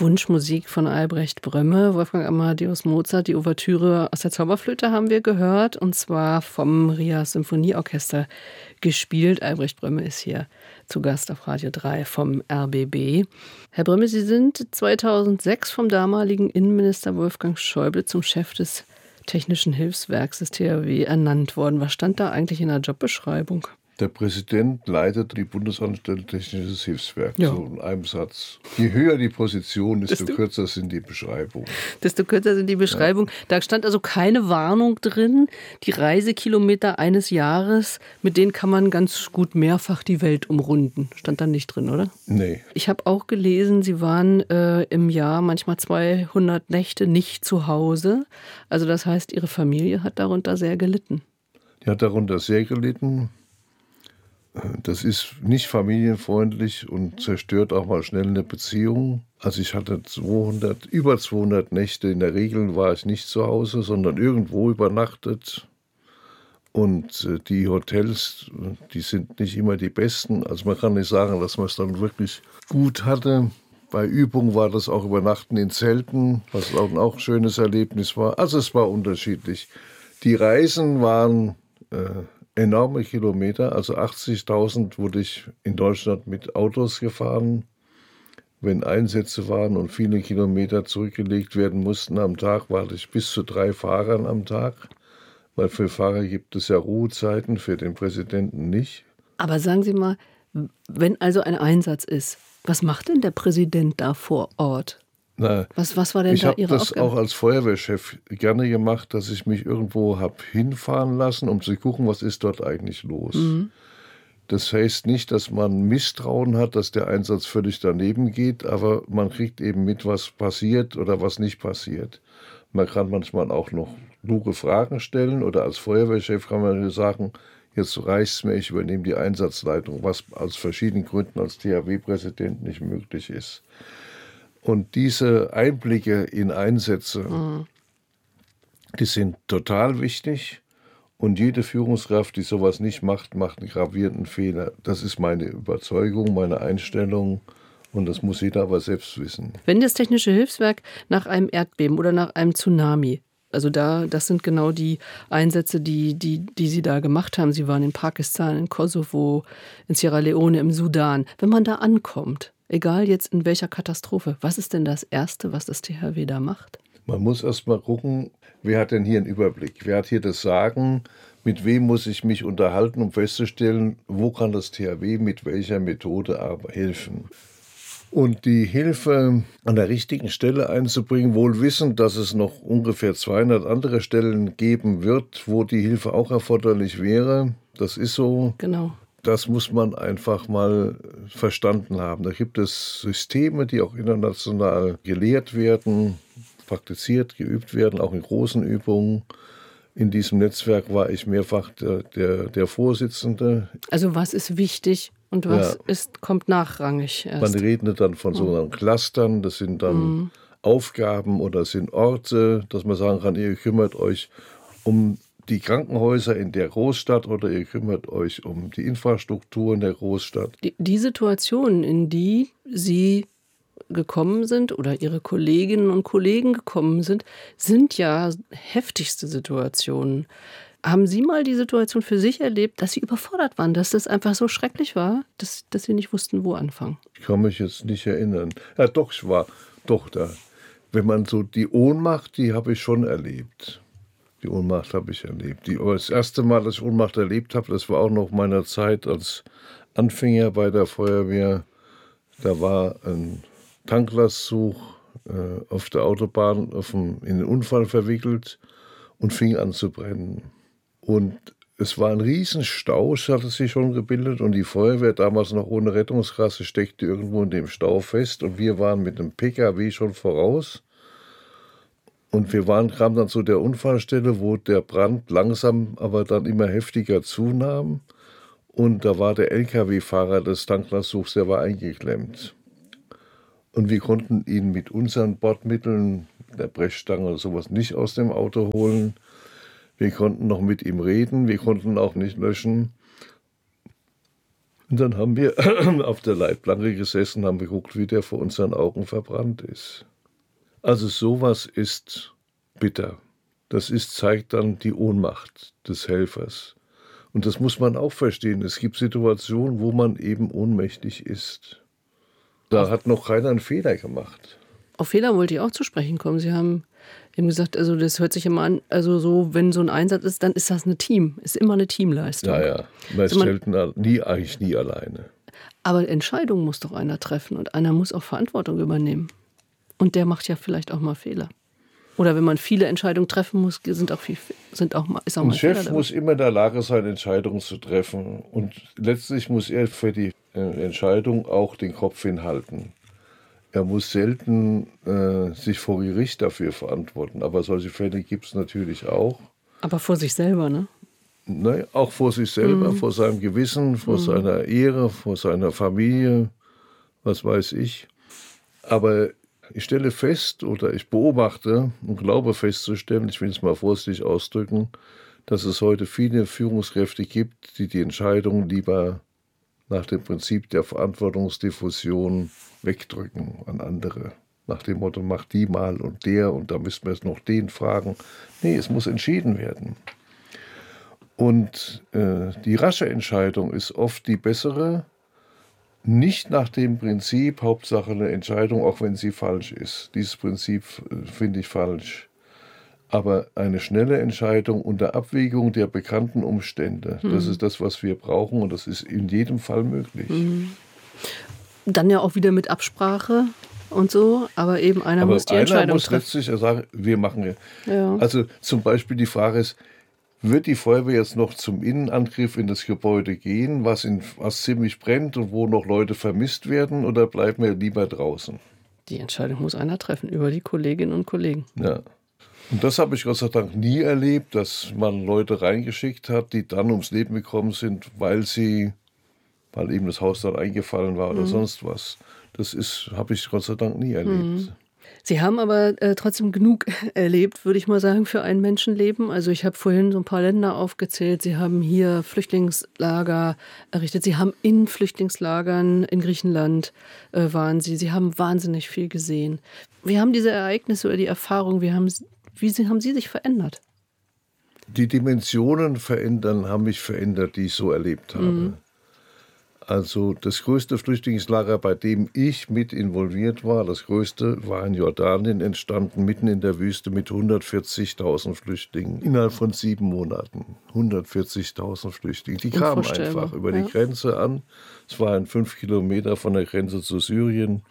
Wunschmusik von Albrecht Brömme, Wolfgang Amadeus Mozart. Die Ouvertüre aus der Zauberflöte haben wir gehört, und zwar vom RIAS Symphonieorchester gespielt. Albrecht Brömme ist hier zu Gast auf Radio 3 vom RBB. Herr Brömme, Sie sind 2006 vom damaligen Innenminister Wolfgang Schäuble zum Chef des Technischen Hilfswerks des THW ernannt worden. Was stand da eigentlich in der Jobbeschreibung? Der Präsident leitet die Bundesanstalt Technisches Hilfswerk, so in einem Satz. Je höher die Position, desto kürzer sind die Beschreibungen. Desto kürzer sind die Beschreibungen. Ja. Da stand also keine Warnung drin. Die Reisekilometer eines Jahres, mit denen kann man ganz gut mehrfach die Welt umrunden. Stand da nicht drin, oder? Nee. Ich habe auch gelesen, Sie waren im Jahr manchmal 200 Nächte nicht zu Hause. Also das heißt, Ihre Familie hat darunter sehr gelitten. Die hat darunter sehr gelitten. Das ist nicht familienfreundlich und zerstört auch mal schnell eine Beziehung. Also ich hatte über 200 Nächte. In der Regel war ich nicht zu Hause, sondern irgendwo übernachtet. Und die Hotels, die sind nicht immer die besten. Also man kann nicht sagen, dass man es dann wirklich gut hatte. Bei Übungen war das auch Übernachten in Zelten, was auch ein schönes Erlebnis war. Also es war unterschiedlich. Die Reisen waren enorme Kilometer, also 80.000 wurde ich in Deutschland mit Autos gefahren. Wenn Einsätze waren und viele Kilometer zurückgelegt werden mussten am Tag, war ich bis zu 3 Fahrern am Tag. Weil für Fahrer gibt es ja Ruhezeiten, für den Präsidenten nicht. Aber sagen Sie mal, wenn also ein Einsatz ist, was macht denn der Präsident da vor Ort? Na, was war denn da Ihre Aufgabe? Ich habe das auch als Feuerwehrchef gerne gemacht, dass ich mich irgendwo habe hinfahren lassen, um zu gucken, was ist dort eigentlich los. Mhm. Das heißt nicht, dass man Misstrauen hat, dass der Einsatz völlig daneben geht, aber man kriegt eben mit, was passiert oder was nicht passiert. Man kann manchmal auch noch kluge Fragen stellen oder als Feuerwehrchef kann man sagen, jetzt reicht's mir, ich übernehme die Einsatzleitung, was aus verschiedenen Gründen als THW-Präsident nicht möglich ist. Und diese Einblicke in Einsätze, die sind total wichtig. Und jede Führungskraft, die sowas nicht macht, macht einen gravierenden Fehler. Das ist meine Überzeugung, meine Einstellung. Und das muss jeder aber selbst wissen. Wenn das Technische Hilfswerk nach einem Erdbeben oder nach einem Tsunami, also das sind genau die Einsätze, die Sie da gemacht haben. Sie waren in Pakistan, in Kosovo, in Sierra Leone, im Sudan. Wenn man da ankommt, egal jetzt in welcher Katastrophe, was ist denn das Erste, was das THW da macht? Man muss erst mal gucken, wer hat denn hier einen Überblick? Wer hat hier das Sagen? Mit wem muss ich mich unterhalten, um festzustellen, wo kann das THW mit welcher Methode helfen? Und die Hilfe an der richtigen Stelle einzubringen, wohl wissend, dass es noch ungefähr 200 andere Stellen geben wird, wo die Hilfe auch erforderlich wäre. Das ist so. Genau. Das muss man einfach mal verstanden haben. Da gibt es Systeme, die auch international gelehrt werden, praktiziert, geübt werden, auch in großen Übungen. In diesem Netzwerk war ich mehrfach der Vorsitzende. Also was ist wichtig und was kommt nachrangig erst? Man redet dann von sogenannten Clustern, das sind dann Aufgaben oder sind Orte, dass man sagen kann, ihr kümmert euch um die Krankenhäuser in der Großstadt oder ihr kümmert euch um die Infrastruktur in der Großstadt. Die Situation, in die Sie gekommen sind oder Ihre Kolleginnen und Kollegen gekommen sind ja heftigste Situationen. Haben Sie mal die Situation für sich erlebt, dass Sie überfordert waren, dass das einfach so schrecklich war, dass Sie nicht wussten, wo anfangen? Ich kann mich jetzt nicht erinnern. Ja doch, ich war doch da. Wenn man so die Ohnmacht, die habe ich schon erlebt. Die Ohnmacht habe ich erlebt. Das erste Mal, dass ich Ohnmacht erlebt habe, das war auch noch meiner Zeit als Anfänger bei der Feuerwehr. Da war ein Tanklastzug auf der Autobahn in den Unfall verwickelt und fing an zu brennen. Und es war ein Riesenstau, es hatte sich schon gebildet und die Feuerwehr, damals noch ohne Rettungsgasse, steckte irgendwo in dem Stau fest und wir waren mit dem PKW schon voraus. Und wir kamen dann zu der Unfallstelle, wo der Brand langsam, aber dann immer heftiger zunahm. Und da war der LKW-Fahrer des Tanklastzugs, der war eingeklemmt. Und wir konnten ihn mit unseren Bordmitteln, der Brechstange oder sowas, nicht aus dem Auto holen. Wir konnten noch mit ihm reden, wir konnten auch nicht löschen. Und dann haben wir auf der Leitplanke gesessen, haben geguckt, wie der vor unseren Augen verbrannt ist. Also sowas ist bitter. Zeigt dann die Ohnmacht des Helfers. Und das muss man auch verstehen. Es gibt Situationen, wo man eben ohnmächtig ist. Da hat noch keiner einen Fehler gemacht. Auf Fehler wollte ich auch zu sprechen kommen. Sie haben eben gesagt, also das hört sich immer an, also so, wenn so ein Einsatz ist, dann ist das ist immer eine Teamleistung. Ja, man ist eigentlich nie alleine. Aber Entscheidungen muss doch einer treffen und einer muss auch Verantwortung übernehmen. Und der macht ja vielleicht auch mal Fehler. Oder wenn man viele Entscheidungen treffen muss, ist auch mal Ein Chef muss immer in der Lage sein, Entscheidungen zu treffen. Und letztlich muss er für die Entscheidung auch den Kopf hinhalten. Er muss selten sich vor Gericht dafür verantworten. Aber solche Fälle gibt es natürlich auch. Aber vor sich selber, ne? Ne, auch vor sich selber, vor seinem Gewissen, vor seiner Ehre, vor seiner Familie, was weiß ich. Aber ich stelle fest oder ich beobachte und glaube festzustellen, ich will es mal vorsichtig ausdrücken, dass es heute viele Führungskräfte gibt, die die Entscheidung lieber nach dem Prinzip der Verantwortungsdiffusion wegdrücken an andere. Nach dem Motto, mach die mal und da müssen wir jetzt noch den fragen. Nee, es muss entschieden werden. Und die rasche Entscheidung ist oft die bessere, nicht nach dem Prinzip, Hauptsache eine Entscheidung, auch wenn sie falsch ist. Dieses Prinzip finde ich falsch. Aber eine schnelle Entscheidung unter Abwägung der bekannten Umstände, das ist das, was wir brauchen und das ist in jedem Fall möglich. Dann ja auch wieder mit Absprache und so, aber eben einer muss die Entscheidung treffen. Letztlich sagen, wir machen ja. Also zum Beispiel die Frage ist, wird die Feuerwehr jetzt noch zum Innenangriff in das Gebäude gehen, was ziemlich brennt und wo noch Leute vermisst werden, oder bleiben wir lieber draußen? Die Entscheidung muss einer treffen über die Kolleginnen und Kollegen. Ja. Und das habe ich Gott sei Dank nie erlebt, dass man Leute reingeschickt hat, die dann ums Leben gekommen sind, weil eben das Haus dann eingefallen war oder sonst was. Habe ich Gott sei Dank nie erlebt. Sie haben aber trotzdem genug erlebt, würde ich mal sagen, für ein Menschenleben. Also ich habe vorhin so ein paar Länder aufgezählt. Sie haben hier Flüchtlingslager errichtet. Sie haben in Flüchtlingslagern in Griechenland waren Sie. Sie haben wahnsinnig viel gesehen. Wie haben diese Ereignisse oder die Erfahrungen, wie haben Sie sich verändert? Die Dimensionen haben mich verändert, die ich so erlebt habe. Also das größte Flüchtlingslager, bei dem ich mit involviert war, das größte war in Jordanien entstanden, mitten in der Wüste mit 140.000 Flüchtlingen innerhalb von 7 Monaten. 140.000 Flüchtlinge. Die kamen einfach über die Grenze an. Es waren 5 Kilometer von der Grenze zu Syrien.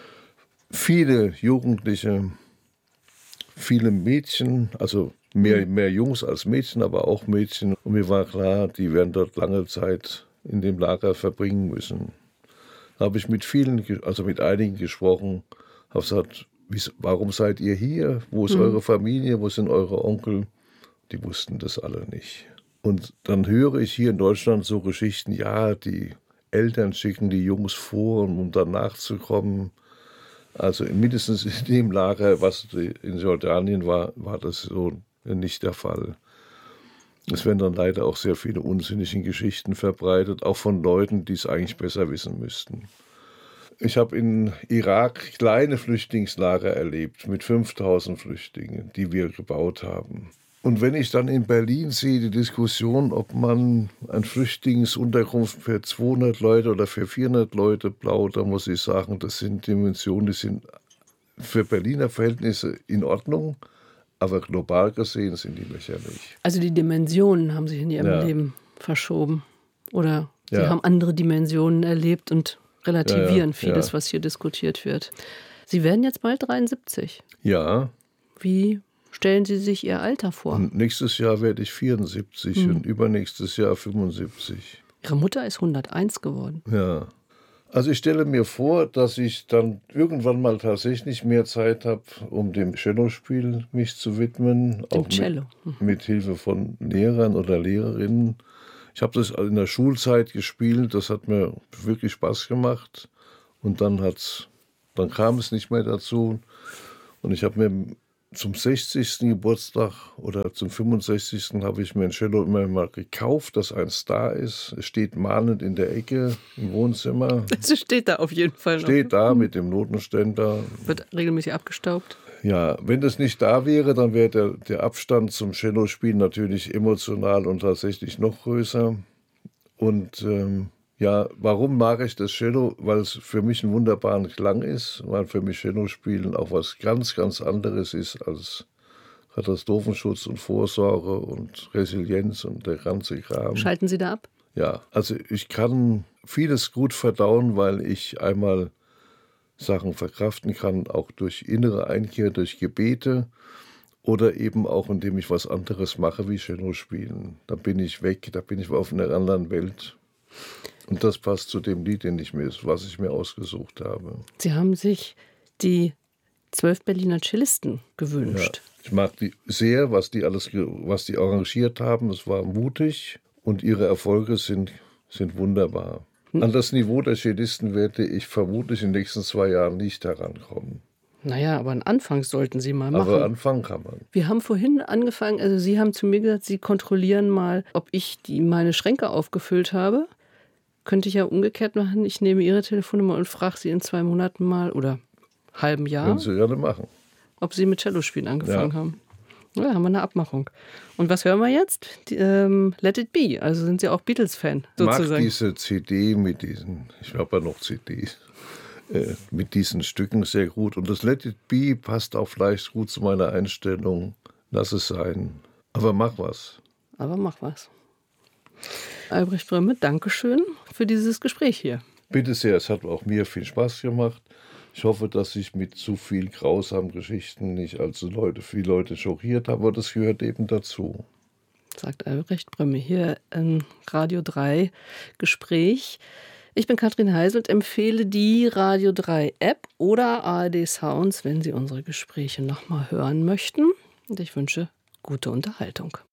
Viele Jugendliche, viele Mädchen, also mehr Jungs als Mädchen, aber auch Mädchen. Und mir war klar, die werden dort lange Zeit in dem Lager verbringen müssen. Da habe ich mit einigen gesprochen, habe gesagt, warum seid ihr hier? Wo ist eure Familie? Wo sind eure Onkel? Die wussten das alle nicht. Und dann höre ich hier in Deutschland so Geschichten, ja, die Eltern schicken die Jungs vor, um dann nachzukommen. Also mindestens in dem Lager, was in Jordanien war das so nicht der Fall. Es werden dann leider auch sehr viele unsinnige Geschichten verbreitet, auch von Leuten, die es eigentlich besser wissen müssten. Ich habe in Irak kleine Flüchtlingslager erlebt mit 5.000 Flüchtlingen, die wir gebaut haben. Und wenn ich dann in Berlin sehe, die Diskussion, ob man eine Flüchtlingsunterkunft für 200 Leute oder für 400 Leute baut, dann muss ich sagen, das sind Dimensionen, die sind für Berliner Verhältnisse in Ordnung. Aber global gesehen sind die lächerlich. Also die Dimensionen haben sich in Ihrem Leben verschoben. Oder Sie haben andere Dimensionen erlebt und relativieren vieles, was hier diskutiert wird. Sie werden jetzt bald 73. Ja. Wie stellen Sie sich Ihr Alter vor? Und nächstes Jahr werde ich 74 und übernächstes Jahr 75. Ihre Mutter ist 101 geworden. Ja. Also ich stelle mir vor, dass ich dann irgendwann mal tatsächlich mehr Zeit habe, um dem Cellospiel mich zu widmen. Dem Cello. Mit Hilfe von Lehrern oder Lehrerinnen. Ich habe das in der Schulzeit gespielt, das hat mir wirklich Spaß gemacht. Und dann kam es nicht mehr dazu. Und ich habe mir zum 60. Geburtstag oder zum 65. habe ich mir ein Cello immer mal gekauft, dass eins da ist. Es steht mahnend in der Ecke im Wohnzimmer. Es steht da auf jeden Fall noch. Steht da mit dem Notenständer. Wird regelmäßig abgestaubt. Ja, wenn das nicht da wäre, dann wäre der Abstand zum Cellospielen natürlich emotional und tatsächlich noch größer. Und ja, warum mag ich das Cello? Weil es für mich einen wunderbaren Klang ist, weil für mich Cellospielen auch was ganz, ganz anderes ist als Katastrophenschutz und Vorsorge und Resilienz und der ganze Kram. Schalten Sie da ab? Ja, also ich kann vieles gut verdauen, weil ich einmal Sachen verkraften kann, auch durch innere Einkehr, durch Gebete oder eben auch, indem ich was anderes mache, wie Cello spielen. Da bin ich weg, da bin ich auf einer anderen Welt. Und das passt zu dem Lied, was ich mir ausgesucht habe. Sie haben sich die 12 Berliner Cellisten gewünscht. Ja, ich mag die sehr, was die arrangiert haben. Es war mutig und ihre Erfolge sind wunderbar. An das Niveau der Cellisten werde ich vermutlich in den nächsten 2 Jahren nicht herankommen. Naja, aber einen Anfang sollten Sie mal machen. Aber anfangen kann man. Wir haben vorhin angefangen, also Sie haben zu mir gesagt, Sie kontrollieren mal, ob ich meine Schränke aufgefüllt habe. Könnte ich ja umgekehrt machen. Ich nehme Ihre Telefonnummer und frage Sie in 2 Monaten mal oder halben Jahr, Können Sie gerne machen. ob Sie mit Cellospielen angefangen haben. Ja, haben wir eine Abmachung. Und was hören wir jetzt? Let It Be. Also sind Sie auch Beatles-Fan sozusagen? Ich mag diese CD mit diesen, ich habe ja noch CDs, mit diesen Stücken sehr gut. Und das Let It Be passt auch vielleicht gut zu meiner Einstellung. Lass es sein. Aber mach was. Albrecht Brömme, Dankeschön für dieses Gespräch hier. Bitte sehr, es hat auch mir viel Spaß gemacht. Ich hoffe, dass ich mit zu viel grausamen Geschichten nicht allzu viele Leute schockiert habe, aber das gehört eben dazu. Sagt Albrecht Brömme hier im Radio 3 Gespräch. Ich bin Katrin Heise und empfehle die Radio 3 App oder ARD Sounds, wenn Sie unsere Gespräche nochmal hören möchten. Und ich wünsche gute Unterhaltung.